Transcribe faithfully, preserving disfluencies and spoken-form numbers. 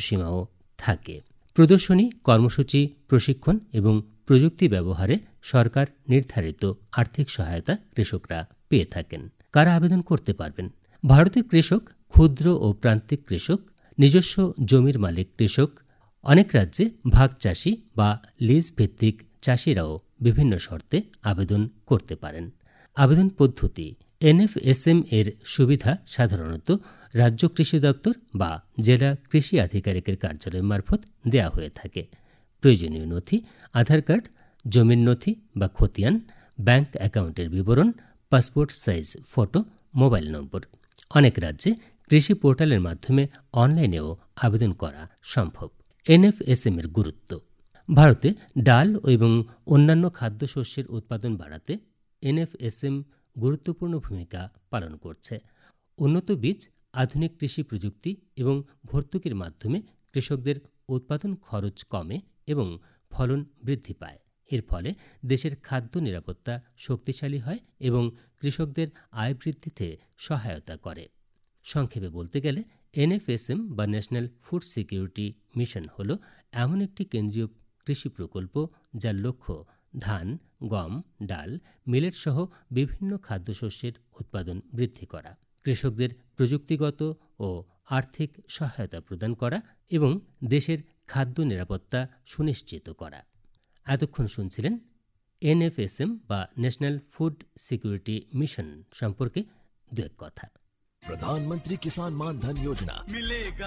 সময়সীমাও থাকে। প্রদর্শনী, কর্মসূচি, প্রশিক্ষণ এবং প্রযুক্তি ব্যবহারে সরকার নির্ধারিত আর্থিক সহায়তা কৃষকরা পেয়ে থাকেন। কারা আবেদন করতে পারবেন? ভারতের কৃষক, ক্ষুদ্র ও প্রান্তিক কৃষক, নিজস্ব জমির মালিক কৃষক, অনেক রাজ্যে ভাগ চাষি বা লিজ ভিত্তিক চাষিরাও বিভিন্ন শর্তে আবেদন করতে পারেন। আবেদন পদ্ধতি: এনএফএসএম এর সুবিধা সাধারণত রাজ্য কৃষি দপ্তর বা জেলা কৃষি আধিকারিকের কার্যালয় মারফত দেয়া হয়ে থাকে। প্রয়োজনীয় নথি: আধার কার্ড, জমির নথি বা খতিয়ান, ব্যাংক অ্যাকাউন্টের বিবরণ, পাসপোর্ট সাইজ ফটো, মোবাইল নম্বর। অনেক রাজ্যে কৃষি পোর্টালের মাধ্যমে অনলাইনেও আবেদন করা সম্ভব। এনএফএসএম এর গুরুত্ব: ভারতে ডাল এবং অন্যান্য খাদ্যশস্যের উৎপাদন বাড়াতে এনএফএসএম গুরুত্বপূর্ণ ভূমিকা পালন করছে। উন্নত বীজ, আধুনিক কৃষি প্রযুক্তি এবং ভর্তুকির মাধ্যমে কৃষকদের উৎপাদন খরচ কমে এবং ফলন বৃদ্ধি পায়। এর ফলে দেশের খাদ্য নিরাপত্তা শক্তিশালী হয় এবং কৃষকদের আয় বৃদ্ধিতে সহায়তা করে। সংক্ষেপে বলতে গেলে এনএফএসএম বা ন্যাশনাল ফুড সিকিউরিটি মিশন হল এমন একটি কেন্দ্রীয় কৃষি প্রকল্প যার লক্ষ্য ধান, গম, ডাল, মিলেট সহ বিভিন্ন খাদ্যশস্যের উৎপাদন বৃদ্ধি করা, কৃষকদের প্রযুক্তিগত ও আর্থিক সহায়তা প্রদান করা এবং দেশের খাদ্য নিরাপত্তা সুনিশ্চিত করা। এতক্ষণ শুনছিলেন এনএফএসএম বা ন্যাশনাল ফুড সিকিউরিটি মিশন সম্পর্কে দু এক কথা। प्रधानमंत्री किसान मान धन योजना मिलेगा